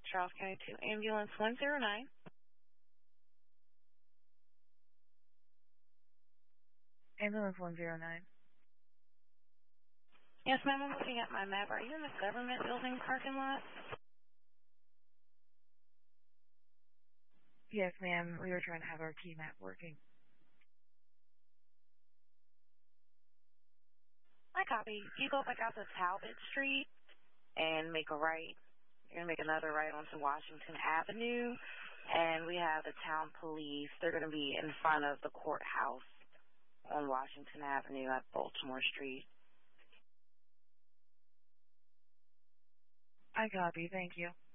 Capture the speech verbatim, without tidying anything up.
Charles County to Ambulance one zero nine. Ambulance one zero nine. Yes, ma'am, I'm looking at my map. Are you in the government building parking lot? Yes, ma'am. We were trying to have our key map working. I copy. You go back out to Talbot Street and make a right. You're going to make another right onto Washington Avenue, and we have the town police. They're going to be in front of the courthouse on Washington Avenue at Baltimore Street. I copy. Thank you.